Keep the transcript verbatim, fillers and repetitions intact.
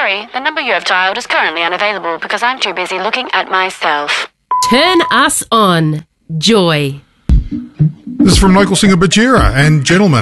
sorry, the number you have dialed is currently unavailable because I'm too busy looking at myself. Turn us on. Joy. This is from local singer Bajira. And gentlemen,